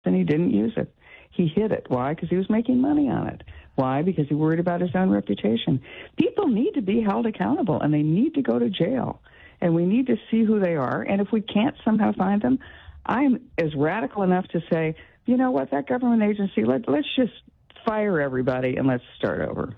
and he didn't use it. He hid it. Why? Because he was making money on it. Why? Because he worried about his own reputation. People need to be held accountable, and they need to go to jail. And we need to see who they are. And if we can't somehow find them, I'm as radical enough to say, you know what, that government agency, let's just fire everybody and let's start over.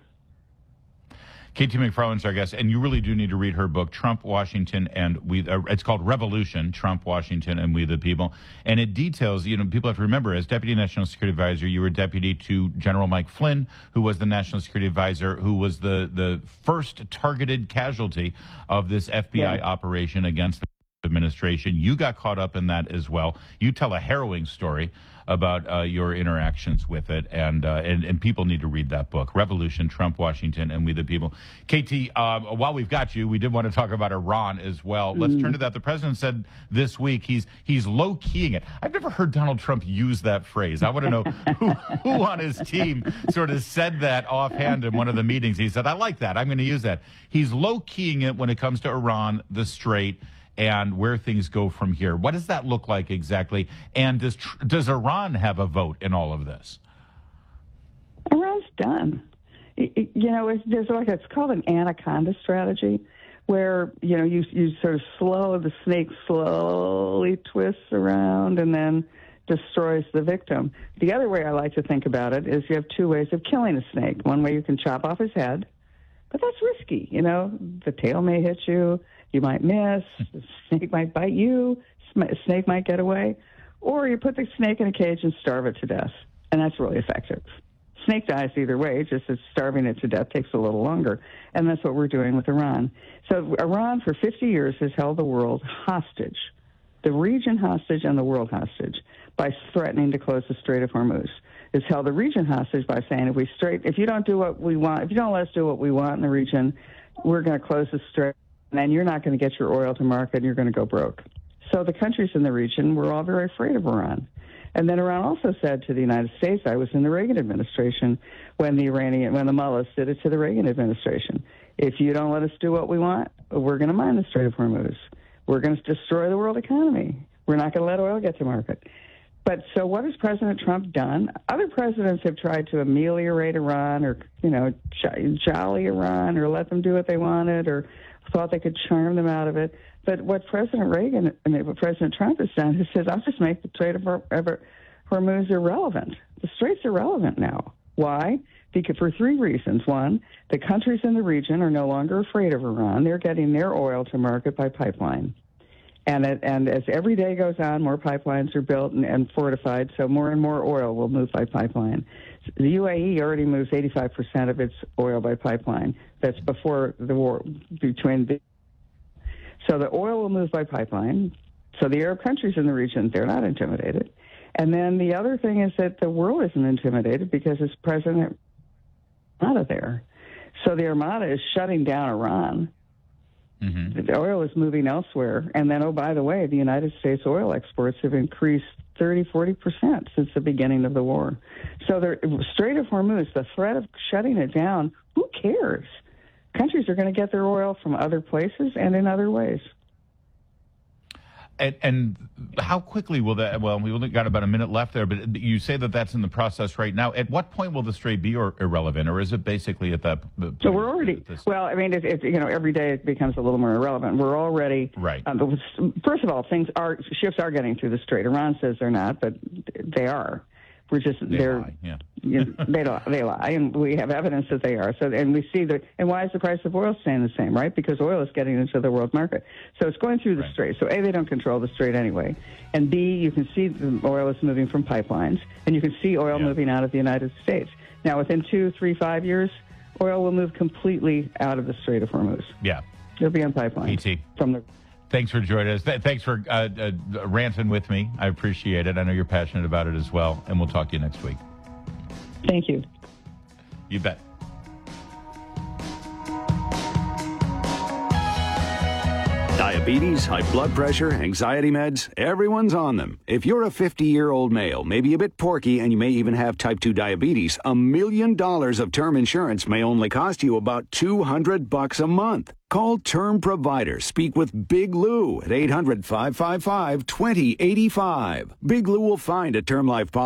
K.T. McFarland's our guest, and you really do need to read her book, Trump, Washington, and We. It's called Revolution, Trump, Washington, and We the People. And it details, people have to remember, as Deputy National Security Advisor, you were deputy to General Mike Flynn, who was the National Security Advisor, who was the first targeted casualty of this FBI operation against the administration. You got caught up in that as well. You tell a harrowing story about your interactions with it, and people need to read that book, Revolution, Trump, Washington, and We the People. KT, while we've got you, we did want to talk about Iran as well. Let's turn to that. The president said this week he's low-keying it. I've never heard Donald Trump use that phrase. I want to know who on his team sort of said that offhand in one of the meetings. He said, I like that. I'm going to use that. He's low-keying it when it comes to Iran, the Strait, and where things go from here. What does that look like exactly? And does Iran have a vote in all of this? Iran's done. It's called an anaconda strategy, where you sort of the snake slowly twists around and then destroys the victim. The other way I like to think about it is you have two ways of killing a snake. One way you can chop off his head, but that's risky. The tail may hit you. You might miss, the snake might bite you, snake might get away, or you put the snake in a cage and starve it to death, and that's really effective. Snake dies either way, just as starving it to death takes a little longer, and that's what we're doing with Iran. So Iran, for 50 years, has held the world hostage, the region hostage and the world hostage, by threatening to close the Strait of Hormuz. It's held the region hostage by saying, if you don't do what we want, if you don't let us do what we want in the region, we're going to close the strait, and you're not going to get your oil to market, and you're going to go broke. So the countries in the region were all very afraid of Iran. And then Iran also said to the United States, I was in the Reagan administration when the mullahs did it to the Reagan administration. If you don't let us do what we want, we're going to mine the Strait of Hormuz. We're going to destroy the world economy. We're not going to let oil get to market. But so what has President Trump done? Other presidents have tried to ameliorate Iran or, jolly Iran or let them do what they wanted or thought they could charm them out of it. But what President Trump has done is says, I'll just make the Strait of Hormuz irrelevant. The Strait's irrelevant now. Why? Because for three reasons. One, the countries in the region are no longer afraid of Iran. They're getting their oil to market by pipeline. And as every day goes on, more pipelines are built and fortified, so more and more oil will move by pipeline. The UAE already moves 85% of its oil by pipeline. That's before the war So the oil will move by pipeline. So the Arab countries in the region, they're not intimidated. And then the other thing is that the world isn't intimidated because it's President Armada there. So the Armada is shutting down Iran. Mm-hmm. The oil is moving elsewhere. And then, oh, by the way, the United States oil exports have increased 40% since the beginning of the war. So the Strait of Hormuz, the threat of shutting it down, who cares? Countries are going to get their oil from other places and in other ways. And how quickly will that, well, we only got about a minute left there, but you say that that's in the process right now. At what point will the Strait be irrelevant, or is it basically at that point? So we're already, well, I mean, every day it becomes a little more irrelevant. We're already, right. First of all, ships are getting through the Strait. Iran says they're not, but they are. They lie, yeah. They lie, and we have evidence that they are. So, and we see and why is the price of oil staying the same, right? Because oil is getting into the world market. So it's going through the Strait. So A, they don't control the Strait anyway, and B, you can see the oil is moving from pipelines, and you can see oil moving out of the United States. Now, within 2, 3, 5 years, oil will move completely out of the Strait of Hormuz. Yeah, it'll be on pipelines from the. Thanks for joining us. Thanks for ranting with me. I appreciate it. I know you're passionate about it as well. And we'll talk to you next week. Thank you. You bet. Diabetes, high blood pressure, anxiety meds, everyone's on them. If you're a 50-year-old male, maybe a bit porky, and you may even have type 2 diabetes, $1 million of term insurance may only cost you about $200 a month. Call Term Provider. Speak with Big Lou at 800-555-2085. Big Lou will find a term life policy